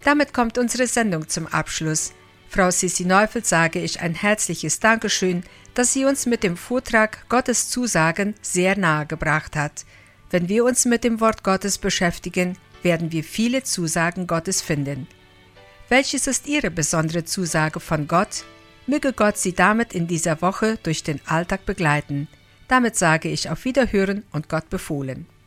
Damit kommt unsere Sendung zum Abschluss. Frau Sissi Neufeld sage ich ein herzliches Dankeschön, dass sie uns mit dem Vortrag Gottes Zusagen sehr nahe gebracht hat. Wenn wir uns mit dem Wort Gottes beschäftigen, werden wir viele Zusagen Gottes finden. Welches ist Ihre besondere Zusage von Gott? Möge Gott Sie damit in dieser Woche durch den Alltag begleiten. Damit sage ich auf Wiederhören und Gott befohlen.